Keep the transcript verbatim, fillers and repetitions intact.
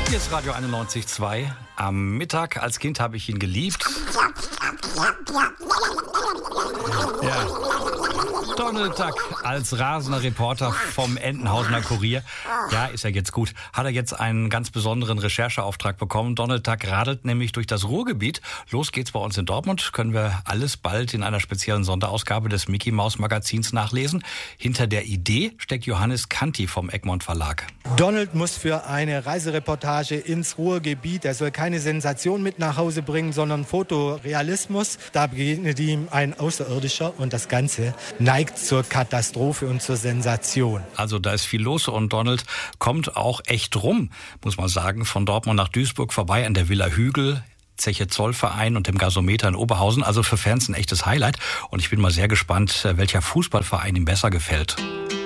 Hier ist Radio einundneunzig Komma zwei. Am Mittag als Kind habe ich ihn geliebt. Ja. Donald Duck als rasender Reporter vom Entenhausener Kurier. Ja, ist ja jetzt gut. Hat er jetzt einen ganz besonderen Rechercheauftrag bekommen. Donald Duck radelt nämlich durch das Ruhrgebiet. Los geht's bei uns in Dortmund. Können wir alles bald in einer speziellen Sonderausgabe des Mickey Maus Magazins nachlesen. Hinter der Idee steckt Johannes Kanti vom Egmont Verlag. Donald muss für eine Reisereportage ins Ruhrgebiet, er soll keine Sensation mit nach Hause bringen, sondern Fotorealismus. Da begegnet ihm ein Außerirdischer und das Ganze neigt zur Katastrophe und zur Sensation. Also da ist viel los und Donald kommt auch echt rum, muss man sagen, von Dortmund nach Duisburg vorbei an der Villa Hügel, Zeche Zollverein und dem Gasometer in Oberhausen. Also für Fans ein echtes Highlight. Und ich bin mal sehr gespannt, welcher Fußballverein ihm besser gefällt.